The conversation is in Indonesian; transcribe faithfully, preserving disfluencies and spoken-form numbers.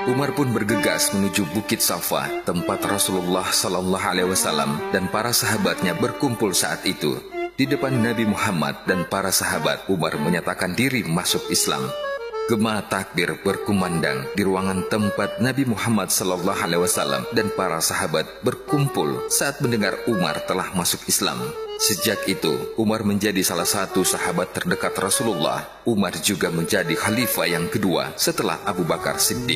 Umar pun bergegas menuju Bukit Safa, tempat Rasulullah Sallallahu Alaihi Wasallam dan para sahabatnya berkumpul saat itu. Di depan Nabi Muhammad dan para sahabat, Umar menyatakan diri masuk Islam. Gema takbir berkumandang di ruangan tempat Nabi Muhammad Sallallahu Alaihi Wasallam dan para sahabat berkumpul saat mendengar Umar telah masuk Islam. Sejak itu, Umar menjadi salah satu sahabat terdekat Rasulullah. Umar juga menjadi khalifah yang kedua setelah Abu Bakar Siddiq.